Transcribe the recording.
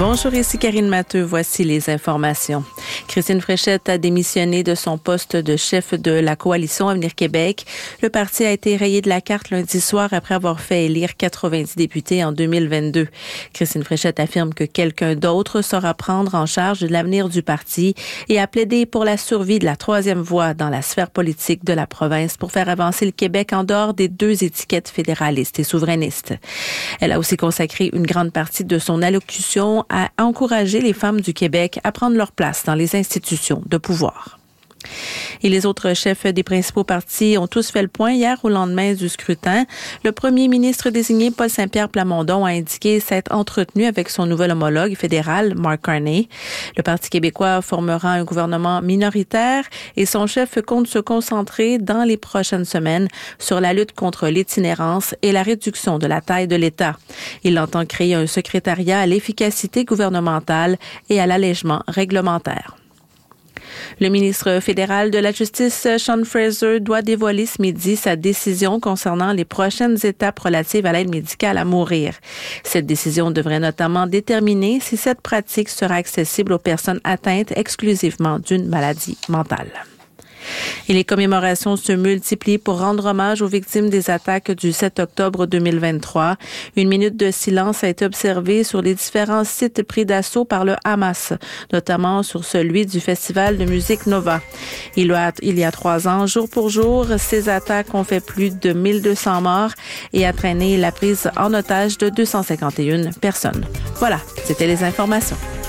Bonjour, ici Karine Matteux. Voici les informations. Christine Fréchette a démissionné de son poste de chef de la coalition Avenir Québec. Le parti a été rayé de la carte lundi soir après avoir fait élire 90 députés en 2022. Christine Fréchette affirme que quelqu'un d'autre saura prendre en charge de l'avenir du parti et a plaidé pour la survie de la troisième voie dans la sphère politique de la province pour faire avancer le Québec en dehors des deux étiquettes fédéralistes et souverainistes. Elle a aussi consacré une grande partie de son allocution à encourager les femmes du Québec à prendre leur place dans les institutions de pouvoir. Et les autres chefs des principaux partis ont tous fait le point hier au lendemain du scrutin. Le premier ministre désigné, Paul Saint-Pierre Plamondon, a indiqué s'être entretenu avec son nouvel homologue fédéral, Mark Carney. Le Parti québécois formera un gouvernement minoritaire et son chef compte se concentrer dans les prochaines semaines sur la lutte contre l'itinérance et la réduction de la taille de l'État. Il entend créer un secrétariat à l'efficacité gouvernementale et à l'allègement réglementaire. Le ministre fédéral de la Justice, Sean Fraser, doit dévoiler ce midi sa décision concernant les prochaines étapes relatives à l'aide médicale à mourir. Cette décision devrait notamment déterminer si cette pratique sera accessible aux personnes atteintes exclusivement d'une maladie mentale. Et les commémorations se multiplient pour rendre hommage aux victimes des attaques du 7 octobre 2023. Une minute de silence a été observée sur les différents sites pris d'assaut par le Hamas, notamment sur celui du Festival de musique Nova. Il y a 3 ans, jour pour jour, ces attaques ont fait plus de 1200 morts et a traîné la prise en otage de 251 personnes. Voilà, c'était les informations.